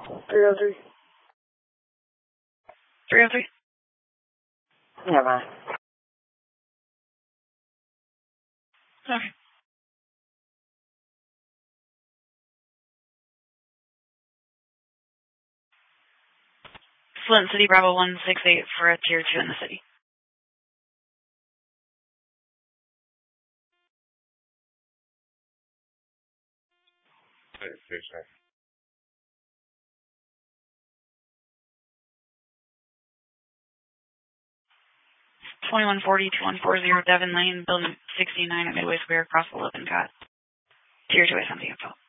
303. 303? Never mind. Okay. Flint City, Bravo 168 for a tier 2 in the city. Station. 2140, 2140 Devon Lane, building 69 at Midway Square, across the Lippincott. Tier 2 SMT info.